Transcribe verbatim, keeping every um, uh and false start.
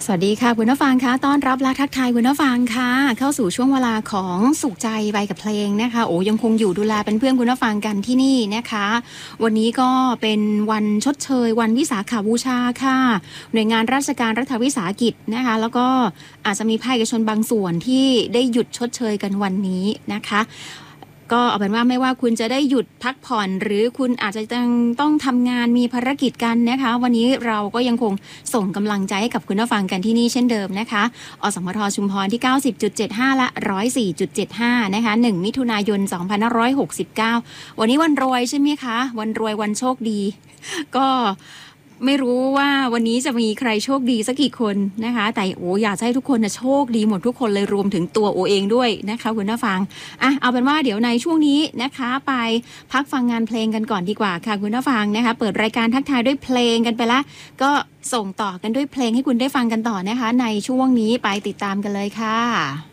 สวัสดีค่ะคุณผู้ฟังคะต้อนรับและทักทายคุณผู้ฟังค่ะเข้าสู่ช่วงเวลาของสุขใจไปกับเพลงนะคะโอ้ยังคงอยู่ดูแลเป็นเพื่อนคุณผู้ฟังกันที่นี่นะคะวันนี้ก็เป็นวันชดเชยวันวิสาขบูชาค่ะหน่วยงานราชการรัฐวิสาหกิจนะคะแล้วก็อาจจะมีภาคเอกชนบางส่วนที่ได้หยุดชดเชยกันวันนี้นะคะก็เอาเป็นว่าไม่ว่าคุณจะได้หยุดพักผ่อนหรือคุณอาจจะต้องต้องทำงานมีภารกิจกันนะคะวันนี้เราก็ยังคงส่งกำลังใจให้กับคุณผู้ฟังกันที่นี่เช่นเดิมนะคะอสมทชุมพรที่ เก้าสิบจุดเจ็ดห้า และ หนึ่งร้อยสี่จุดเจ็ดห้า นะคะหนึ่งมิถุนายนสองพันห้าร้อยหกสิบเก้าวันนี้วันรวยใช่ไหมคะวันรวยวันโชคดีก็ไม่รู้ว่าวันนี้จะมีใครโชคดีสักกี่คนนะคะแต่โอ้อยากให้ทุกคนนะโชคดีหมดทุกคนเลยรวมถึงตัวโอเองด้วยนะคะคุณผู้ฟังอ่ะเอาเป็นว่าเดี๋ยวในช่วงนี้นะคะไปพักฟังงานเพลงกันก่อนดีกว่าค่ะคุณผู้ฟังนะคะเปิดรายการทักทายด้วยเพลงกันไปละก็ส่งต่อกันด้วยเพลงให้คุณได้ฟังกันต่อนะคะในช่วงนี้ไปติดตามกันเลยค่ะ